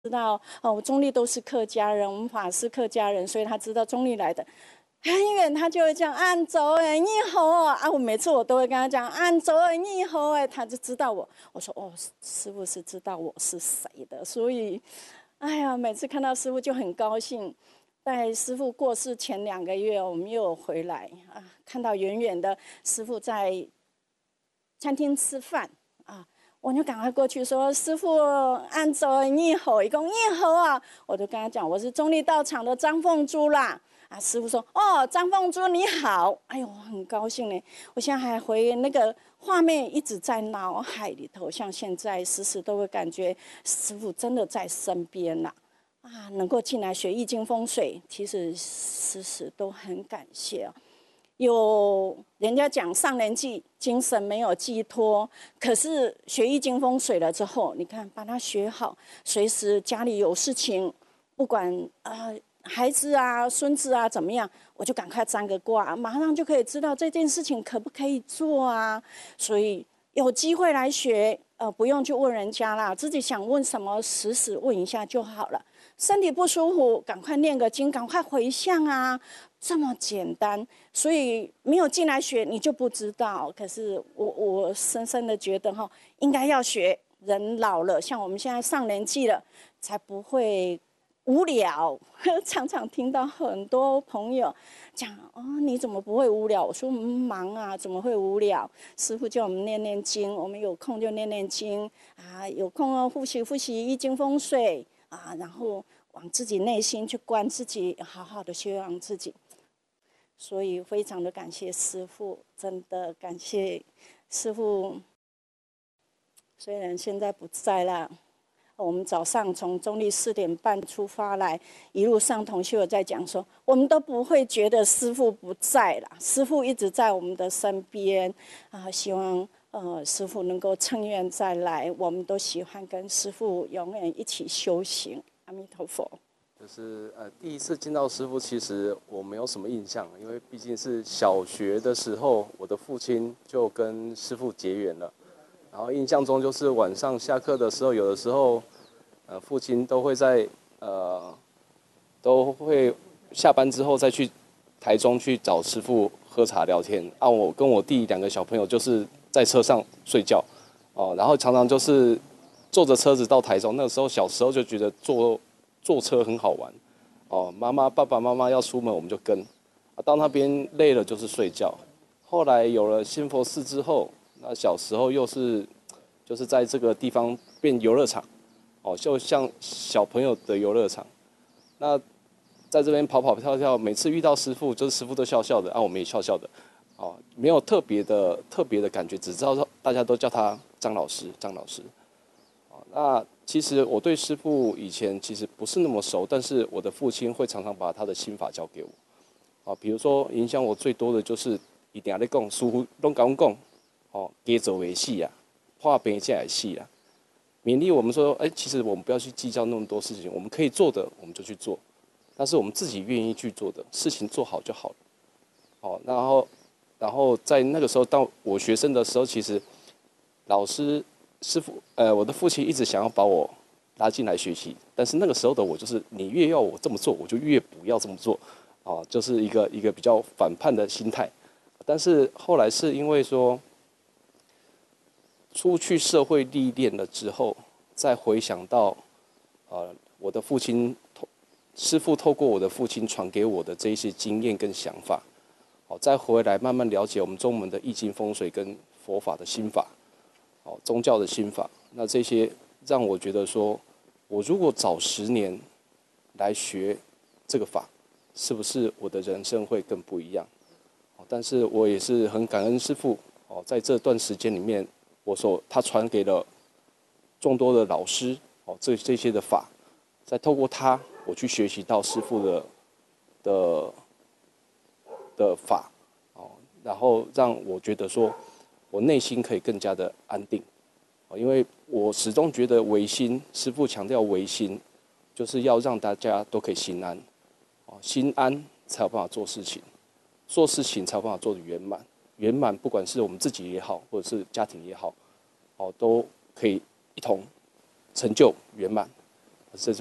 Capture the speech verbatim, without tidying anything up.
知道哦，我中立都是客家人，我们法师客家人，所以他知道中立来的。很远，他就会讲按走哎，你好啊！啊，我每次我都会跟他讲按走哎，你好哎，他就知道我。我说哦，师父是知道我是谁的，所以，哎呀，每次看到师父就很高兴。在师父过世前两个月，我们又有回来啊，看到远远的师父在餐厅吃饭啊，我就赶快过去说：“师父，按走你好，一共你好啊！”我就跟他讲：“我是中立道场的张凤珠啦。”啊，师父说：“哦，张凤珠你好。”哎呦，我很高兴呢。我现在还回那个画面一直在脑海里头，像现在时时都会感觉师父真的在身边啦。啊，能够进来学易经风水，其实时时都很感谢哦。有人家讲上年纪精神没有寄托，可是学易经风水了之后，你看把它学好，随时家里有事情，不管啊、呃、孩子啊孙子啊怎么样，我就赶快占个卦，马上就可以知道这件事情可不可以做啊。所以有机会来学，呃，不用去问人家啦，自己想问什么，时时问一下就好了。身体不舒服，赶快念个经，赶快回向啊，这么简单。所以没有进来学，你就不知道。可是我我深深的觉得哈，应该要学。人老了，像我们现在上年纪了，才不会无聊。常常听到很多朋友讲哦，你怎么不会无聊？我说忙啊，怎么会无聊？师父叫我们念念经，我们有空就念念经啊，有空哦复习复习易经风水啊，然后往自己内心去观自己，好好的修养自己。所以非常的感谢师父，真的感谢师父。虽然现在不在了，我们早上从中立四点半出发来，一路上同学有在讲说，我们都不会觉得师父不在了，师父一直在我们的身边啊。希望呃师父能够乘愿再来，我们都喜欢跟师父永远一起修行。阿弥陀佛。 就是呃，第一次见到师父，其实我没有什么印象，因为毕竟是小学的时候，我的父亲就跟师父结缘了。然后印象中就是晚上下课的时候，有的时候，呃，父亲都会在呃，都会下班之后再去台中去找师父喝茶聊天。啊，我跟我弟两个小朋友就是在车上睡觉，哦，然后常常就是坐着车子到台中。那个时候小时候就觉得坐坐车很好玩，哦，妈妈爸爸妈妈要出门我们就跟，啊，到那边累了就是睡觉。后来有了新佛寺之后，那小时候又是就是在这个地方变游乐场，哦，就像小朋友的游乐场。那在这边跑跑跳跳，每次遇到师父，就是师父都笑笑的，啊，我们也笑笑的，哦，没有特别的特别的感觉，只知道大家都叫他张老师，张老师。那其实我对师父以前其实不是那么熟，但是我的父亲会常常把他的心法教给我。啊，比如说影响我最多的就是一定要在讲，师父拢跟我讲，哦，给做为戏啊，画边下来戏啊，勉励我们说，哎，其实我们不要去计较那么多事情，我们可以做的我们就去做，但是我们自己愿意去做的事情做好就好了。哦，然后，然后在那个时候到我学生的时候，其实老师。师父，呃，我的父亲一直想要把我拉进来学习，但是那个时候的我就是，你越要我这么做，我就越不要这么做，啊，就是一个一个比较反叛的心态。但是后来是因为说，出去社会历练了之后，再回想到，呃，我的父亲，师父透过我的父亲传给我的这一些经验跟想法，好，再回来慢慢了解我们中门的易经风水跟佛法的心法。哦，宗教的心法，那这些让我觉得说，我如果早十年来学这个法，是不是我的人生会更不一样？但是我也是很感恩师父哦，在这段时间里面，我所他传给了众多的老师哦，这这些的法，再透过他，我去学习到师父的的的法哦，然后让我觉得说。我内心可以更加的安定，因为我始终觉得唯心，师父强调唯心，就是要让大家都可以心安，心安才有办法做事情，做事情才有办法做得圆满，圆满不管是我们自己也好，或者是家庭也好，哦，都可以一同成就圆满。 这